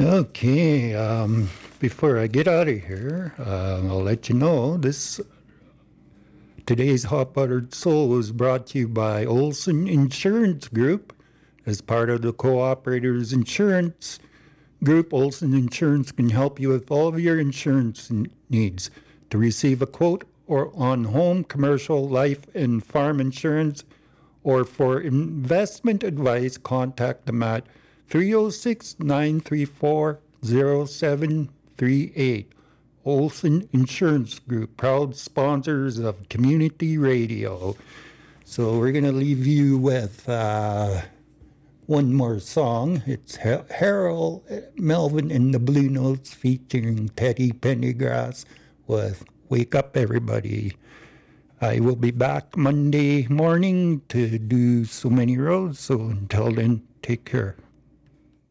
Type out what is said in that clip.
Okay, before I get out of here, I'll let you know today's Hot Buttered Soul was brought to you by Olson Insurance Group. As part of the Cooperators Insurance Group, Olson Insurance can help you with all of your insurance needs. To receive a quote or on home, commercial, life, and farm insurance, or for investment advice, contact them at 306-934-0738. Olson Insurance Group, proud sponsors of community radio. So we're going to leave you with one more song. It's Harold Melvin and the Blue Notes featuring Teddy Pendergrass with Wake Up Everybody. I will be back Monday morning to do So Many Roads. So until then, take care.